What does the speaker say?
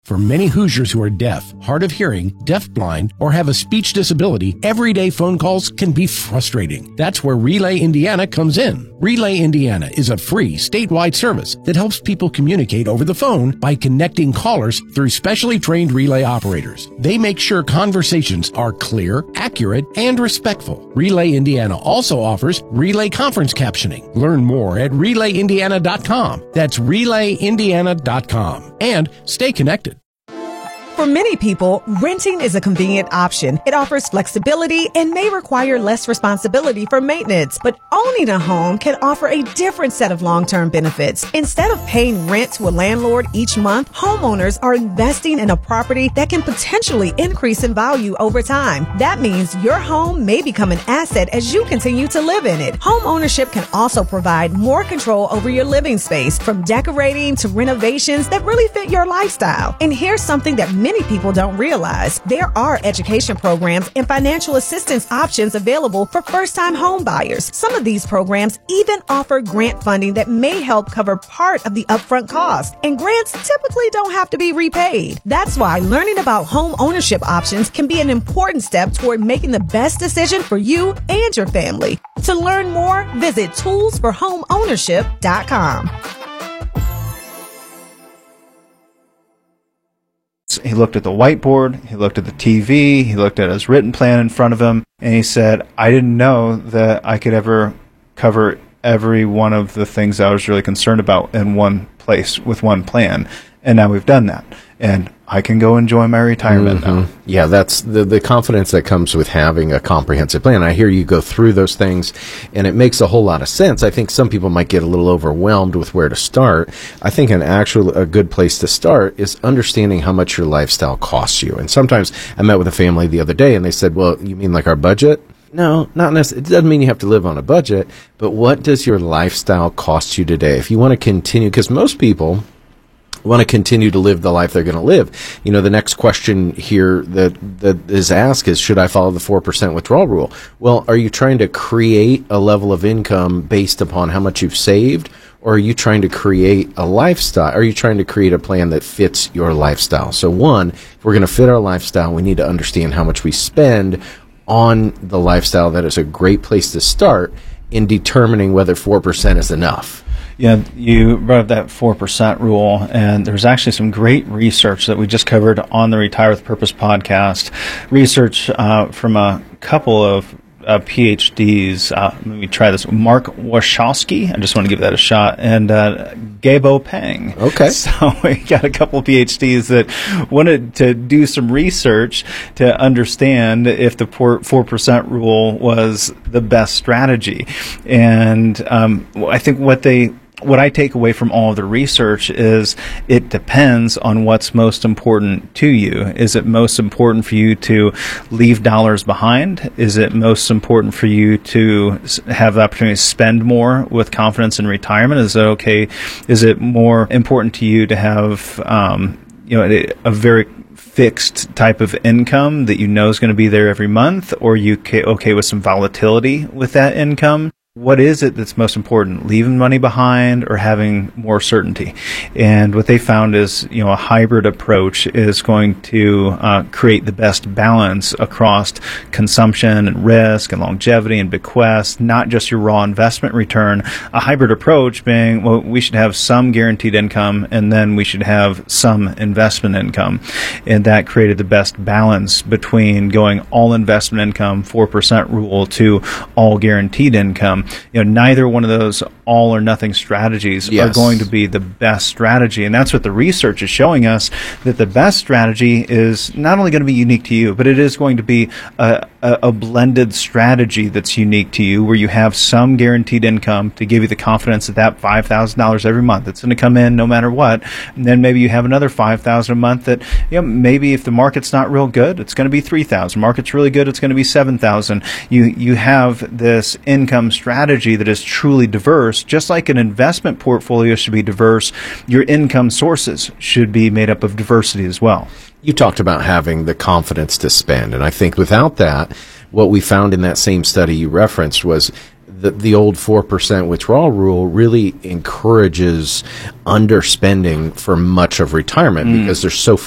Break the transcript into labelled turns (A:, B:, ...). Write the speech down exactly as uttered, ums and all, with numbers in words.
A: For many Hoosiers who are deaf, hard of hearing, deafblind, or have a speech disability, everyday phone calls can be frustrating. That's where Relay Indiana comes in. Relay Indiana is a free statewide service that helps people communicate over the phone by connecting callers through specially trained relay operators. They make sure conversations are clear, accurate, and respectful. Relay Indiana also offers relay conference captioning. Learn more at relay indiana dot com. That's relay indiana dot com. And stay connected.
B: For many people, renting is a convenient option. It offers flexibility and may require less responsibility for maintenance. But owning a home can offer a different set of long-term benefits. Instead of paying rent to a landlord each month, homeowners are investing in a property that can potentially increase in value over time. That means your home may become an asset as you continue to live in it. Home ownership can also provide more control over your living space, from decorating to renovations that really fit your lifestyle. And here's something that many Many people don't realize. There are education programs and financial assistance options available for first-time home buyers. Some of these programs even offer grant funding that may help cover part of the upfront cost. And grants typically don't have to be repaid. That's why learning about home ownership options can be an important step toward making the best decision for you and your family. To learn more, visit tools for home ownership dot com.
C: He looked at the whiteboard, he looked at the T V, he looked at his written plan in front of him, and he said, I didn't know that I could ever cover every one of the things I was really concerned about in one place with one plan. And now we've done that. And I can go enjoy my retirement
D: mm-hmm.
C: now.
D: Yeah, that's the, the confidence that comes with having a comprehensive plan. I hear you go through those things, and it makes a whole lot of sense. I think some people might get a little overwhelmed with where to start. I think an actual a good place to start is understanding how much your lifestyle costs you. And sometimes I met with a family the other day, and they said, well, you mean like our budget? No, not necessarily. It doesn't mean you have to live on a budget, but what does your lifestyle cost you today? If you want to continue, because most people want to continue to live the life they're going to live. You know, the next question here that that is asked is, should I follow the four percent withdrawal rule? Well, are you trying to create a level of income based upon how much you've saved, or are you trying to create a lifestyle? Are you trying to create a plan that fits your lifestyle? So one, if we're going to fit our lifestyle, we need to understand how much we spend on the lifestyle. That is a great place to start in determining whether four percent is enough.
C: Yeah, you brought up that four percent rule, and there's actually some great research that we just covered on the Retire with Purpose podcast. Research uh, from a couple of uh, P H Ds. Uh, let me try this. Mark Wachowski, I just want to give that a shot, and uh, Gabo Peng.
D: Okay.
C: So we got a couple of P H Ds that wanted to do some research to understand if the four percent rule was the best strategy. And um, I think what they What I take away from all of the research is it depends on what's most important to you. Is it most important for you to leave dollars behind? Is it most important for you to have the opportunity to spend more with confidence in retirement? Is it okay? Is it more important to you to have, um, you know, a, a very fixed type of income that you know is going to be there every month, or are you okay with some volatility with that income? What is it that's most important, leaving money behind or having more certainty? And what they found is, you know, a hybrid approach is going to uh, create the best balance across consumption and risk and longevity and bequest, not just your raw investment return. A hybrid approach being, well, we should have some guaranteed income and then we should have some investment income. And that created the best balance between going all investment income, four percent rule, to all guaranteed income. You know, neither one of those all or nothing strategies
D: yes.
C: are going to be the best strategy. And that's what the research is showing us, that the best strategy is not only going to be unique to you, but it is going to be a, a, a blended strategy that's unique to you, where you have some guaranteed income to give you the confidence that that five thousand dollars every month, it's going to come in no matter what. And then maybe you have another five thousand dollars a month that, you know, maybe if the market's not real good, it's going to be three thousand dollars. Market's really good, it's going to be seven thousand dollars. You, you have this income strategy that is truly diverse. Just like an investment portfolio should be diverse, your income sources should be made up of diversity as well.
D: You talked about having the confidence to spend, and I think without that, what we found in that same study you referenced was the, the old four percent withdrawal rule really encourages underspending for much of retirement mm. because there's so